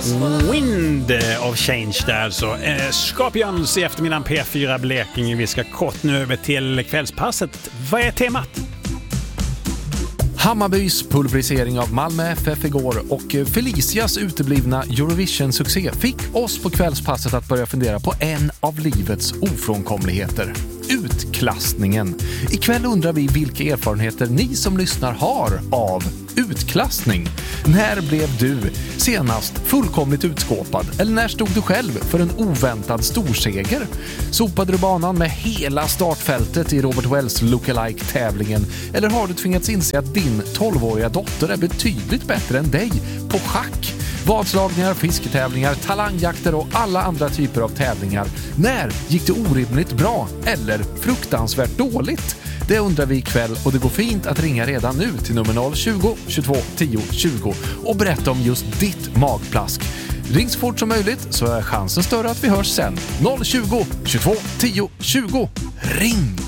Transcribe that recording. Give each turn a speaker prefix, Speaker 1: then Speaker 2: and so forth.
Speaker 1: Wind of Change där alltså. Scorpions i eftermiddagen P4 Blekinge. Vi ska kort nu över till kvällspasset. Vad är temat?
Speaker 2: Hammarbys pulverisering av Malmö FF igår och Felicias uteblivna Eurovision-succé fick oss på kvällspasset att börja fundera på en av livets ofrånkomligheter. Utklassningen. Ikväll undrar vi vilka erfarenheter ni som lyssnar har av utklassning. När blev du senast fullkomligt utskåpad? Eller när stod du själv för en oväntad storseger? Sopade du banan med hela startfältet i Robert Wells lookalike-tävlingen? Eller har du tvingats inse att din 12-åriga dotter är betydligt bättre än dig på schack? Vadslagningar, fisketävlingar, talangjakter och alla andra typer av tävlingar. När gick det orimligt bra eller fruktansvärt dåligt? Det undrar vi ikväll och det går fint att ringa redan nu till nummer 020 22 10 20 och berätta om just ditt magplask. Ring så fort som möjligt så är chansen större att vi hörs sen. 020 22 10 20. Ring!